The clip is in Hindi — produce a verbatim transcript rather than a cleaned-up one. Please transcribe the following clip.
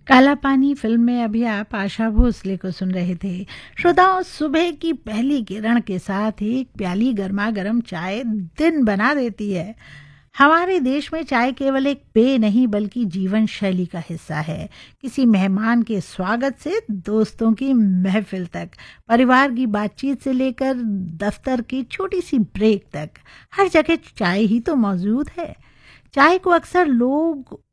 काला पानी फिल्म में अभी आप आशा भोसले को सुन रहे थे। श्रोताओं, सुबह की पहली किरण के साथ ही एक प्याली गर्मा गर्म चाय दिन बना देती है। हमारे देश में चाय केवल एक पेय नहीं बल्कि जीवन शैली का हिस्सा है। किसी मेहमान के स्वागत से दोस्तों की महफिल तक, परिवार की बातचीत से लेकर दफ्तर की छोटी सी ब्रेक तक, हर जगह चाय ही तो मौजूद है। चाय को अक्सर लोग